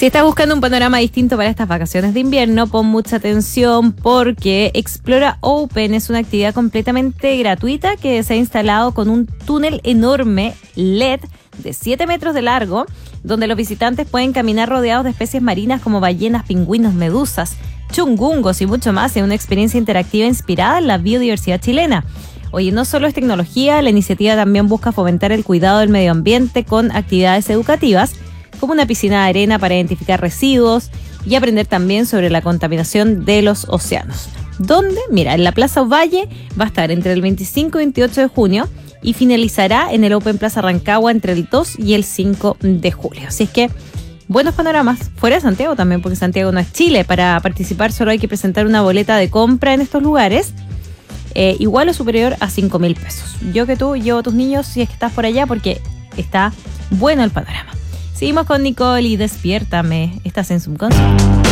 Si estás buscando un panorama distinto para estas vacaciones de invierno, pon mucha atención porque Explora Open es una actividad completamente gratuita que se ha instalado con un túnel enorme LED de 7 metros de largo, donde los visitantes pueden caminar rodeados de especies marinas como ballenas, pingüinos, medusas, chungungos y mucho más en una experiencia interactiva inspirada en la biodiversidad chilena. Oye, no solo es tecnología, la iniciativa también busca fomentar el cuidado del medio ambiente con actividades educativas, como una piscina de arena para identificar residuos y aprender también sobre la contaminación de los océanos. ¿Dónde? Mira, en la Plaza Ovalle va a estar entre el 25 y 28 de junio y finalizará en el Open Plaza Rancagua entre el 2 y el 5 de julio. Así es que buenos panoramas, fuera de Santiago también, porque Santiago no es Chile. Para participar solo hay que presentar una boleta de compra en estos lugares, igual o superior a 5.000 pesos. Yo que tú llevo a tus niños si es que estás por allá, porque está bueno el panorama. Seguimos con Nicole y Despiértame. Estás en Subconsciente.